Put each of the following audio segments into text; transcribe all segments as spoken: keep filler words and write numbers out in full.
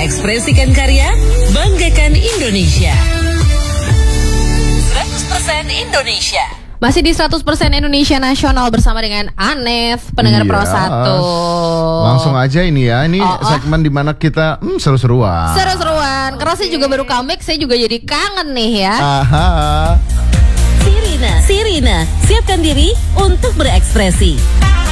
Ekspresikan karya, banggakan Indonesia. seratus persen Indonesia. Masih di seratus persen Indonesia Nasional bersama dengan Aneth, pendengar Iya. Pro satu. Langsung aja ini ya. Ini Oh, oh. segmen dimana kita hmm, seru-seruan. Seru-seruan. Karena saya juga baru comeback, saya juga jadi kangen nih ya. Aha. Sirina, Sirina, siapkan diri untuk berekspresi.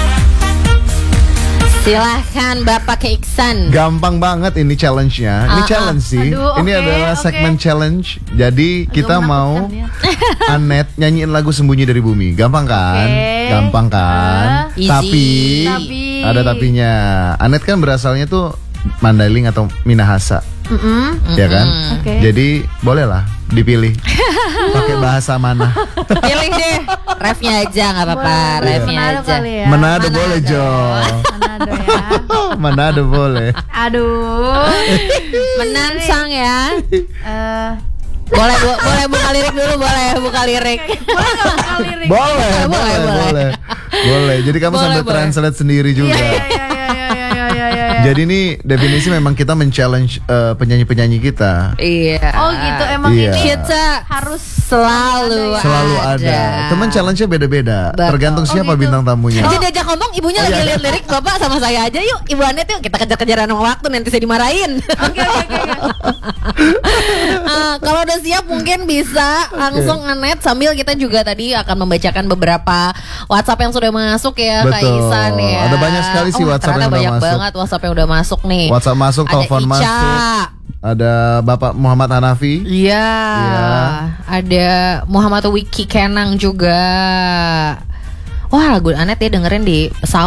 Silahkan Bapak Keiksan. Gampang banget ini challenge-nya. Ini Ah, challenge ah. sih. Aduh, ini oke, adalah oke. segmen challenge. Jadi kita mau menakutkan Aneth nyanyiin lagu Sembunyi dari Bumi. Gampang kan? Oke. Gampang kan? Ah. Easy. Tapi, Tapi. ada tapinya. Aneth kan berasalnya tuh Mandailing atau Minahasa, Mm-mm. ya kan? Oke. Jadi bolehlah dipilih pakai bahasa mana. Pilih deh. Refnya aja nggak apa-apa. Boleh. Refnya Manado aja. kali ya. Manado boleh, Jo. Manado ya. Manado boleh. Aduh. Menansang ya. Eh, Boleh bu- boleh buka lirik dulu, boleh buka lirik. boleh nggak buka lirik? Boleh, Boleh, boleh, boleh. boleh. Boleh. Jadi kamu Boleh, sambil boleh. translate sendiri juga. Iya, iya, iya, iya, iya, iya, iya, iya. Jadi ini definisi memang kita men-challenge eh, penyanyi-penyanyi kita. Iya. Oh gitu, emang Iya. ini Kita harus selalu ada. Selalu ada. Temen challenge-nya beda-beda. Betul. Tergantung Oh, siapa gitu. bintang tamunya. Jadi diajak ngomong, ibunya lagi iya. lihat lirik, bapak sama saya aja yuk. Ibu Anet yuk, kita kejar-kejaran sama waktu, nanti saya dimarahin. Oke, oke, oke, oke. Ah, kalau udah siap mungkin bisa langsung Anet, sambil kita juga tadi akan membacakan beberapa WhatsApp yang sudah masuk ya, Kak Betul. Isan ya. Ada banyak sekali sih Oh, WhatsApp ternyata yang udah banyak masuk. banget WhatsApp yang udah masuk nih. WhatsApp masuk, Ada telepon Ica. masuk. Ada Bapak Muhammad Hanafi. Iya. Iya. Ada Muhammad Wiki Kenang juga. Wah, lagu Anet ya dengerin di pesawat.